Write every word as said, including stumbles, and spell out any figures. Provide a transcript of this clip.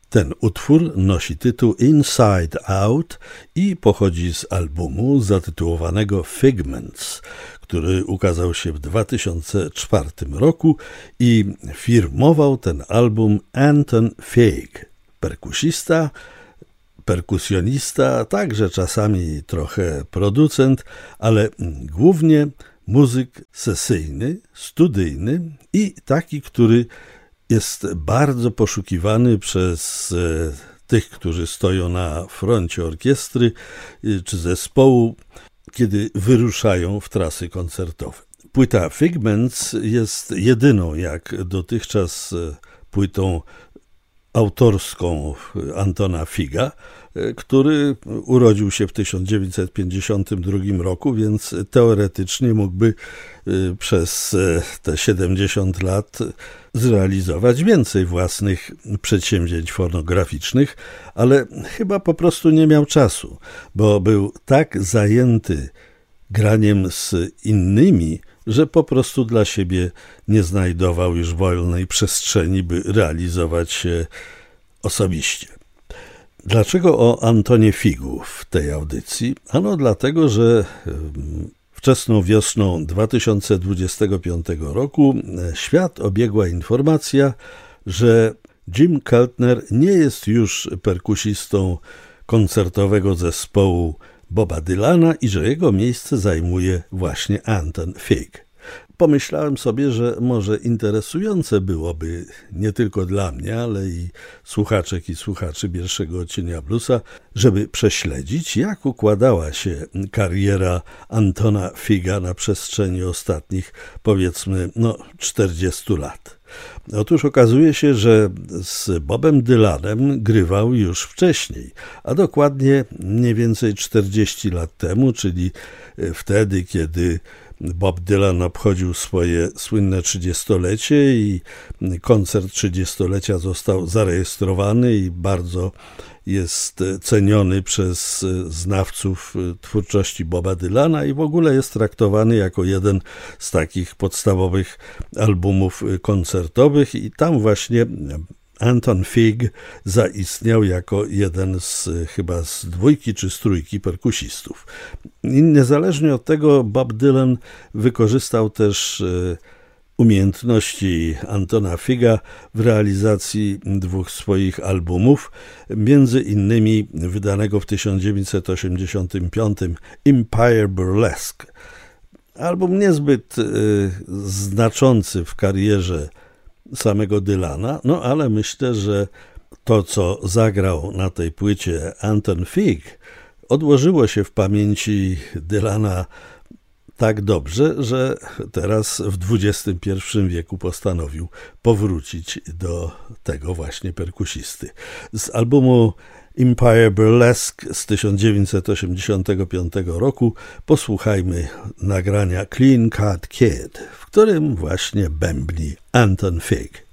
Ten utwór nosi tytuł Inside Out i pochodzi z albumu zatytułowanego Figments, który ukazał się w dwa tysiące czwartym roku i firmował ten album Anton Fig, perkusista, perkusjonista, także czasami trochę producent, ale głównie muzyk sesyjny, studyjny i taki, który jest bardzo poszukiwany przez tych, którzy stoją na froncie orkiestry czy zespołu, kiedy wyruszają w trasy koncertowe. Płyta Figments jest jedyną jak dotychczas płytą autorską Antona Figa, który urodził się w tysiąc dziewięćset pięćdziesiątym drugim roku, więc teoretycznie mógłby przez te siedemdziesiąt lat zrealizować więcej własnych przedsięwzięć fonograficznych, ale chyba po prostu nie miał czasu, bo był tak zajęty graniem z innymi, że po prostu dla siebie nie znajdował już wolnej przestrzeni, by realizować się osobiście. Dlaczego o Antonie Figu w tej audycji? Ano dlatego, że wczesną wiosną dwa tysiące dwudziestego piątego roku świat obiegła informacja, że Jim Keltner nie jest już perkusistą koncertowego zespołu Boba Dylana i że jego miejsce zajmuje właśnie Anton Fig. Pomyślałem sobie, że może interesujące byłoby nie tylko dla mnie, ale i słuchaczek i słuchaczy Pierwszego Odcienia Bluesa, żeby prześledzić, jak układała się kariera Antona Figa na przestrzeni ostatnich, powiedzmy, no, czterdziestu lat. Otóż okazuje się, że z Bobem Dylanem grywał już wcześniej, a dokładnie mniej więcej czterdzieści lat temu, czyli wtedy, kiedy Bob Dylan obchodził swoje słynne trzydziestolecie i koncert trzydziestolecia został zarejestrowany i bardzo jest ceniony przez znawców twórczości Boba Dylana i w ogóle jest traktowany jako jeden z takich podstawowych albumów koncertowych i tam właśnie Anton Fig zaistniał jako jeden z chyba z dwójki czy z trójki perkusistów. I niezależnie od tego Bob Dylan wykorzystał też umiejętności Antona Figa w realizacji dwóch swoich albumów, między innymi wydanego w tysiąc dziewięćset osiemdziesiątym piątym Empire Burlesque. Album niezbyt y, znaczący w karierze samego Dylana, no ale myślę, że to, co zagrał na tej płycie Anton Fig, odłożyło się w pamięci Dylana tak dobrze, że teraz w dwudziestym pierwszym wieku postanowił powrócić do tego właśnie perkusisty. Z albumu Empire Burlesque z tysiąc dziewięćset osiemdziesiątego piątego roku posłuchajmy nagrania Clean Cut Kid, w którym właśnie bębni Anton Fig.